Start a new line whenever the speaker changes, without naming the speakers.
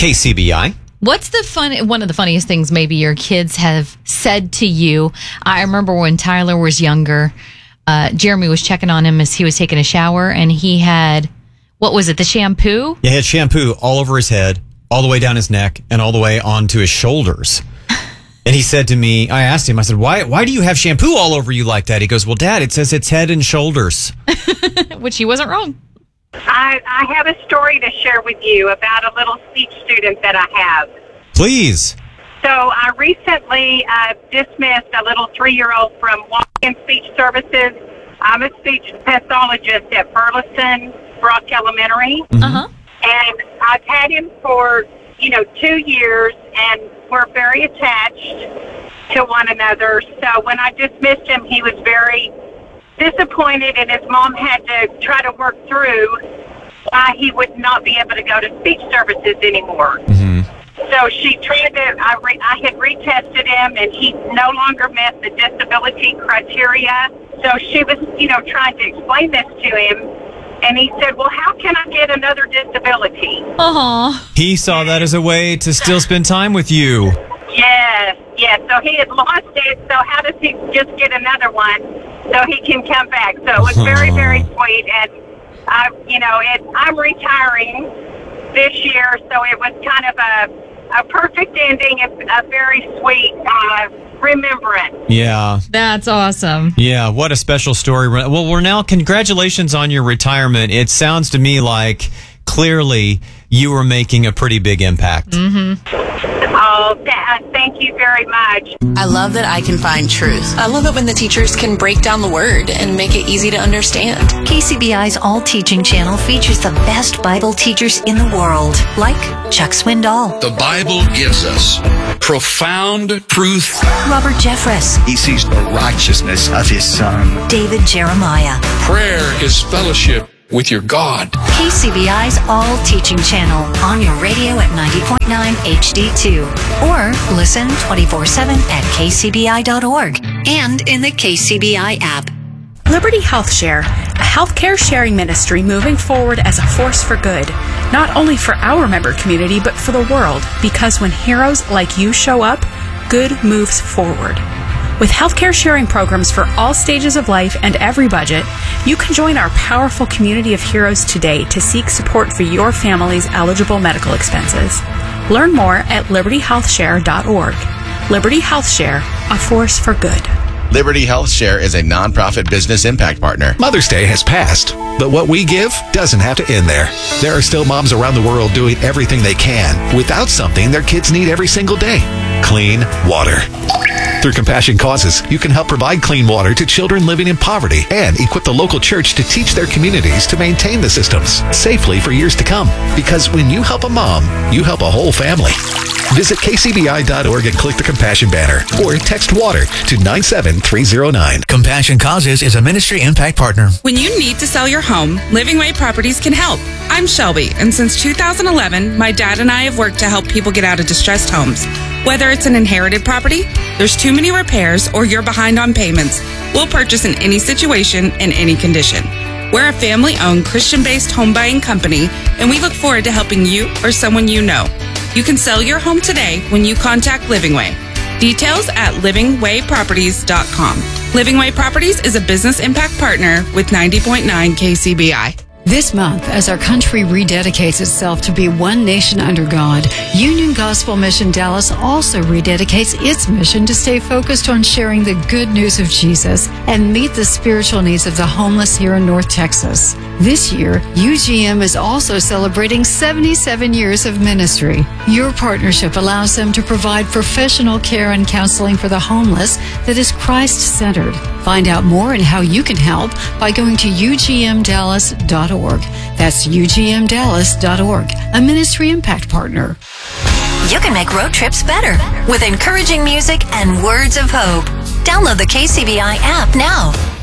KCBI.
What's one of the funniest things maybe your kids have said to you? I remember when Tyler was younger, Jeremy was checking on him as he was taking a shower, and he had, what was it, the shampoo?
Yeah, he had shampoo all over his head, all the way down his neck, and all the way onto his shoulders. And he said to me, I asked him, I said, why do you have shampoo all over you like that? He goes, well, Dad, it says it's head and shoulders.
Which he wasn't wrong.
I have a story to share with you about a little speech student that I have.
Please.
So I recently dismissed a little 3-year-old from walk-in speech services. I'm a speech pathologist at Burleson Brock Elementary.
Mm-hmm.
Uh-huh.
And I've had him for, 2 years, and we're very attached to one another. So when I dismissed him, he was very disappointed, and his mom had to try to work through why he would not be able to go to speech services anymore.
Mm-hmm.
So she tried to, I had retested him, and he no longer met the disability criteria. So she was, trying to explain this to him, and he said, well, how can I get another disability?
Uh-huh.
He saw that as a way to still spend time with you.
Yes. So he had lost it, so how does he just get another one so he can come back? So it was very, very sweet, and, I'm retiring this year, so it was kind of a perfect ending, a very sweet remembrance.
Yeah.
That's awesome.
Yeah, what a special story. Well, Ronell, congratulations on your retirement. It sounds to me like clearly you were making a pretty big impact.
Mm-hmm.
Oh, thank you very much.
I love that I can find truth. I love it when the teachers can break down the word and make it easy to understand.
KCBI's All Teaching channel features the best Bible teachers in the world, like Chuck Swindoll.
The Bible gives us profound truth.
Robert Jeffress.
He sees the righteousness of his Son.
David Jeremiah.
Prayer is fellowship with your God.
KCBI's All Teaching channel on your radio at 90.9 HD2. Or listen 24/7 at kcbi.org and in the KCBI app.
Liberty Health Share, a healthcare sharing ministry moving forward as a force for good, not only for our member community, but for the world, because when heroes like you show up, good moves forward. With healthcare sharing programs for all stages of life and every budget, you can join our powerful community of heroes today to seek support for your family's eligible medical expenses. Learn more at libertyhealthshare.org. Liberty Health Share, a force for good.
Liberty Health Share is a nonprofit business impact partner.
Mother's Day has passed, but what we give doesn't have to end there. There are still moms around the world doing everything they can without something their kids need every single day: clean water. Through Compassion Causes, you can help provide clean water to children living in poverty and equip the local church to teach their communities to maintain the systems safely for years to come. Because when you help a mom, you help a whole family. Visit kcbi.org and click the Compassion banner or text WATER to 97309.
Compassion Causes is a ministry impact partner.
When you need to sell your home, Living Way Properties can help. I'm Shelby, and since 2011, my dad and I have worked to help people get out of distressed homes. Whether it's an inherited property, there's too many repairs, or you're behind on payments, we'll purchase in any situation, in any condition. We're a family-owned, Christian-based home buying company, and we look forward to helping you or someone you know. You can sell your home today when you contact Living Way. Details at livingwayproperties.com. Living Way Properties is a business impact partner with 90.9 KCBI.
This month, as our country rededicates itself to be one nation under God, Union Gospel Mission Dallas also rededicates its mission to stay focused on sharing the good news of Jesus and meet the spiritual needs of the homeless here in North Texas. This year, UGM is also celebrating 77 years of ministry. Your partnership allows them to provide professional care and counseling for the homeless that is Christ-centered. Find out more and how you can help by going to ugmdallas.org. That's ugmdallas.org, a ministry impact partner.
You can make road trips better with encouraging music and words of hope. Download the KCBI app now.